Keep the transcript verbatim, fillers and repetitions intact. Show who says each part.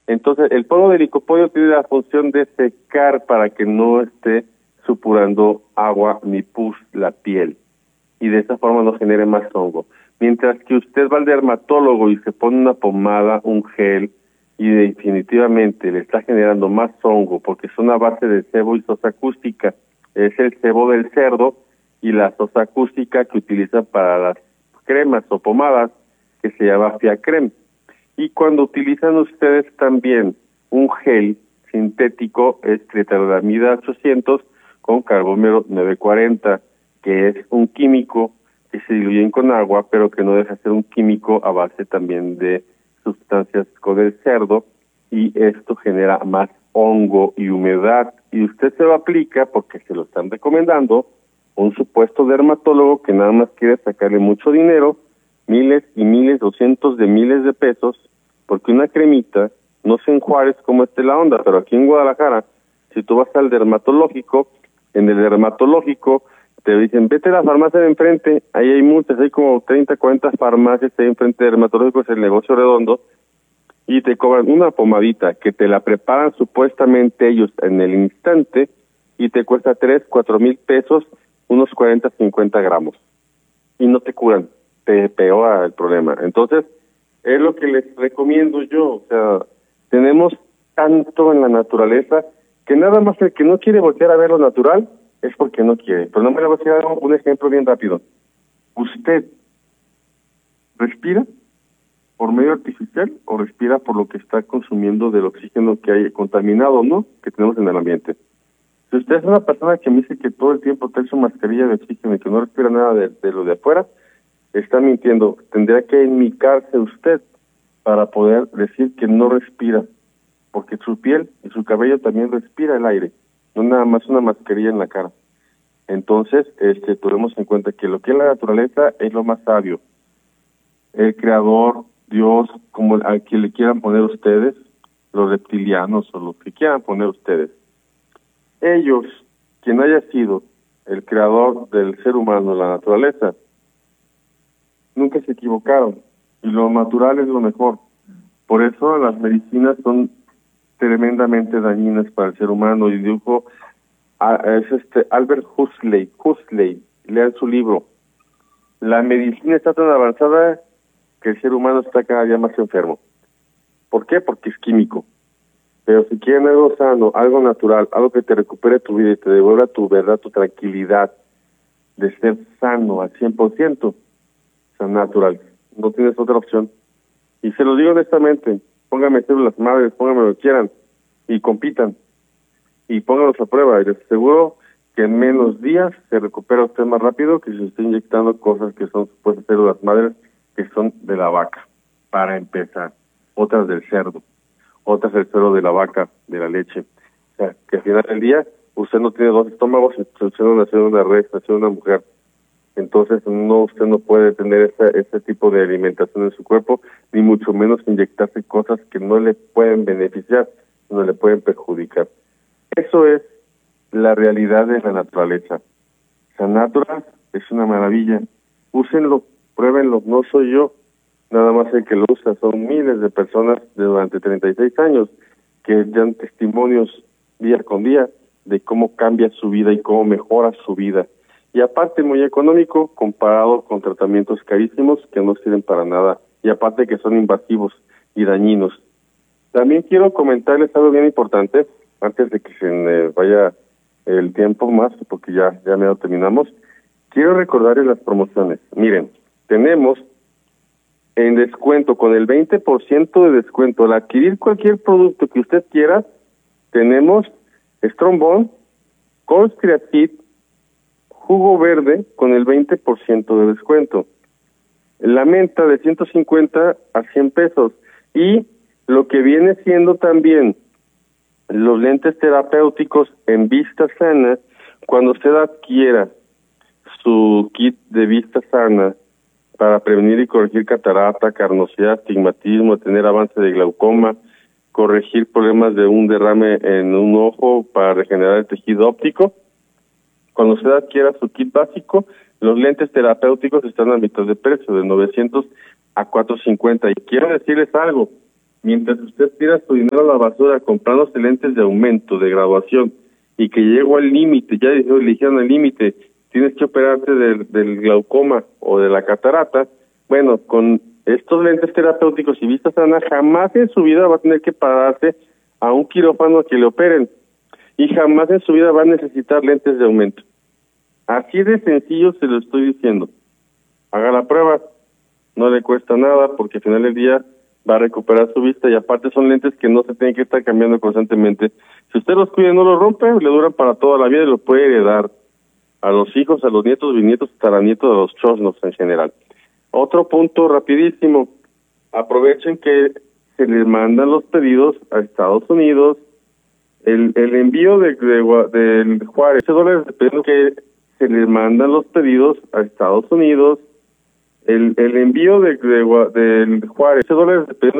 Speaker 1: Entonces, el polvo de licopodio tiene la función de secar para que no esté supurando agua ni pus la piel, y de esa forma no genere más hongo. Mientras que usted va al dermatólogo y se pone una pomada, un gel, y definitivamente le está generando más hongo, porque es una base de sebo y sosa acústica. Es el sebo del cerdo y la sosa acústica que utilizan para las cremas o pomadas, que se llama Fiacrem. Y cuando utilizan ustedes también un gel sintético, es triteramida ochocientos con carbómero nueve cuarenta, que es un químico que se diluyen con agua, pero que no deja de ser un químico a base también de sustancias con el cerdo, y esto genera más hongo y humedad, y usted se lo aplica porque se lo están recomendando un supuesto dermatólogo que nada más quiere sacarle mucho dinero, miles y miles, doscientos de miles de pesos, porque una cremita, no sé en Juárez cómo esté la onda, pero aquí en Guadalajara, si tú vas al dermatológico, en el dermatológico te dicen, vete a la farmacia de enfrente, ahí hay muchas, hay como treinta, cuarenta farmacias ahí enfrente de dermatológico, es el negocio redondo, y te cobran una pomadita que te la preparan supuestamente ellos en el instante, y te cuesta tres, cuatro mil pesos, unos cuarenta, cincuenta gramos, y no te curan, te peora el problema. Entonces, es lo que les recomiendo yo, o sea, tenemos tanto en la naturaleza que nada más el que no quiere voltear a ver lo natural es porque no quiere. Pero no me le voy a dar un ejemplo bien rápido. ¿Usted respira por medio artificial o respira por lo que está consumiendo del oxígeno que hay contaminado, ¿no?, que tenemos en el ambiente? Si usted es una persona que me dice que todo el tiempo trae su mascarilla de oxígeno y que no respira nada de, de lo de afuera, está mintiendo. Tendría que enmicarse usted para poder decir que no respira, porque su piel y su cabello también respira el aire, no nada más una mascarilla en la cara. Entonces, este, tomemos en cuenta que lo que es la naturaleza es lo más sabio. El creador, Dios, como a quien le quieran poner ustedes, los reptilianos o los que quieran poner ustedes, ellos, quien haya sido el creador del ser humano, la naturaleza, nunca se equivocaron, y lo natural es lo mejor. Por eso las medicinas son tremendamente dañinas para el ser humano, y dijo a, es este Albert Huxley, Huxley, lean su libro. La medicina está tan avanzada que el ser humano está cada día más enfermo. ¿Por qué? Porque es químico. Pero si quieren algo sano, algo natural, algo que te recupere tu vida y te devuelva tu verdad, tu tranquilidad de ser sano al cien por ciento, son natural. No tienes otra opción. Y se lo digo honestamente, pónganme células madres, pónganme lo que quieran, y compitan, y pónganlos a prueba, y les aseguro que en menos días se recupera usted más rápido que si se está inyectando cosas que son supuestas células madres, que son de la vaca, para empezar, otras del cerdo, otras del suero de la vaca, de la leche. O sea, que al final del día usted no tiene dos estómagos, usted no nació de una res, nació de una mujer. Entonces no, usted no puede tener ese, ese tipo de alimentación en su cuerpo, ni mucho menos inyectarse cosas que no le pueden beneficiar, sino le pueden perjudicar. Eso es la realidad de la naturaleza. San Natural es una maravilla. Úsenlo, pruébenlo, no soy yo, nada más el que lo usa, son miles de personas de durante treinta y seis años que dan testimonios día con día de cómo cambia su vida y cómo mejora su vida. Y aparte muy económico comparado con tratamientos carísimos que no sirven para nada, y aparte que son invasivos y dañinos. También quiero comentarles algo bien importante, antes de que se me vaya el tiempo más, porque ya, ya medio terminamos. Quiero recordarles las promociones. Miren, tenemos en descuento, con el veinte por ciento de descuento, al adquirir cualquier producto que usted quiera, tenemos Strombone, Cold Creative, jugo verde con el veinte por ciento de descuento. La menta de ciento cincuenta a cien pesos. Y lo que viene siendo también los lentes terapéuticos en vista sana, cuando usted adquiera su kit de vista sana para prevenir y corregir catarata, carnosidad, astigmatismo, tener avance de glaucoma, corregir problemas de un derrame en un ojo para regenerar el tejido óptico. Cuando usted adquiera su kit básico, los lentes terapéuticos están a mitad de precio, de novecientos a cuatrocientos cincuenta. Y quiero decirles algo, Mientras usted tira su dinero a la basura comprándose lentes de aumento, de graduación, y que llegó al límite, ya eligieron el límite, tienes que operarte del, del glaucoma o de la catarata, bueno, con estos lentes terapéuticos y vista sana, jamás en su vida va a tener que pararse a un quirófano que le operen, y jamás en su vida va a necesitar lentes de aumento. Así de sencillo se lo estoy diciendo. Haga la prueba, no le cuesta nada, porque al final del día va a recuperar su vista, y aparte son lentes que no se tienen que estar cambiando constantemente. Si usted los cuida y no los rompe, le duran para toda la vida y lo puede heredar a los hijos, a los nietos, bisnietos, tataranietos, a los chosnos en general. Otro punto rapidísimo, aprovechen que se les mandan los pedidos a Estados Unidos, el, el envío de, de, de Juárez, dólares de pedido que se les mandan los pedidos a Estados Unidos, el, el envío de, de, de Juárez, dólares de pedido